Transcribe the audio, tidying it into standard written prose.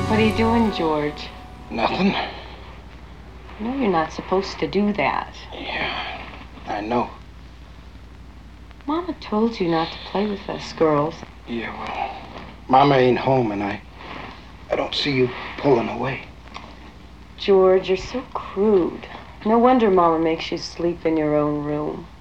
What are you doing, George? Nothing. No, you're not supposed to do that. Yeah, I know. Mama told you not to play with us girls. Yeah, well, Mama ain't home, and I don't see you pulling away. George, you're so crude. No wonder Mama makes you sleep in your own room.